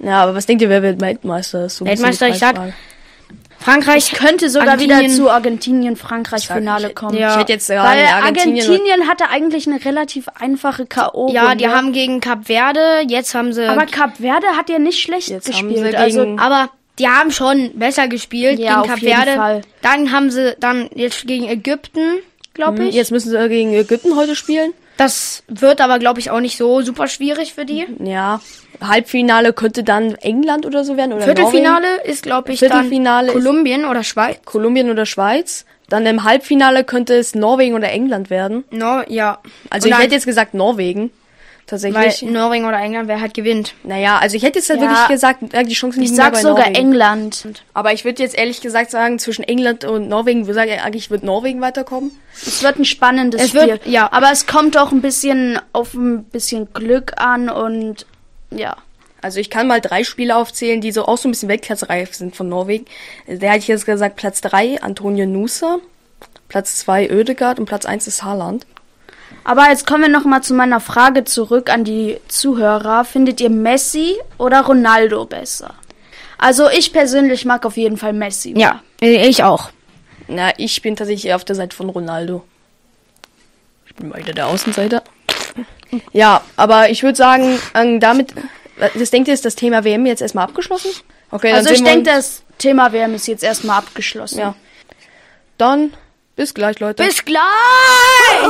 Ja, aber was denkt ihr, wer wird Weltmeister? Ist so Weltmeister, ich sag, Frankreich könnte sogar wieder zu Argentinien-Frankreich-Finale kommen. Ja. Ich hätte jetzt weil Argentinien hatte eigentlich eine relativ einfache K.O. Ja, die haben gegen Kap Verde, jetzt haben sie... Aber Kap Verde hat ja nicht schlecht jetzt gespielt. Aber die haben schon besser gespielt ja, gegen Kap Verde. Fall. Dann haben sie jetzt gegen Ägypten, glaube ich. Jetzt müssen sie gegen Ägypten heute spielen. Das wird aber, glaube ich, auch nicht so super schwierig für die. Ja, Halbfinale könnte dann England oder so werden. Oder Viertelfinale Norwegen. Ist, glaube ich, Viertelfinale dann Kolumbien oder Schweiz. Kolumbien oder Schweiz. Dann im Halbfinale könnte es Norwegen oder England werden. Ja. Also ich hätte jetzt gesagt Norwegen. Tatsächlich. Weil Norwegen oder England, wer halt gewinnt. Naja, also ich hätte jetzt wirklich gesagt, die Chancen liegen mehr bei Norwegen. Ich sag sogar England. Aber ich würde jetzt ehrlich gesagt sagen, zwischen England und Norwegen, ich würde sagen, eigentlich wird Norwegen weiterkommen. Es wird ein spannendes Spiel. Aber es kommt auch ein bisschen auf ein bisschen Glück an und ja. Also ich kann mal 3 Spiele aufzählen, die auch so ein bisschen weltklasse-reif sind von Norwegen. Der hätte ich jetzt gesagt, Platz 3, Antonio Nusa, Platz 2, Ødegaard und Platz 1 ist Haaland. Aber jetzt kommen wir nochmal zu meiner Frage zurück an die Zuhörer. Findet ihr Messi oder Ronaldo besser? Also ich persönlich mag auf jeden Fall Messi. Ja, ich auch. Na, ich bin tatsächlich eher auf der Seite von Ronaldo. Ich bin mal wieder der Außenseiter. Ja, aber ich würde sagen, damit, denkt ihr, ist das Thema WM jetzt erstmal abgeschlossen? Okay, also ich denke, das Thema WM ist jetzt erstmal abgeschlossen. Ja. Dann, bis gleich, Leute. Bis gleich!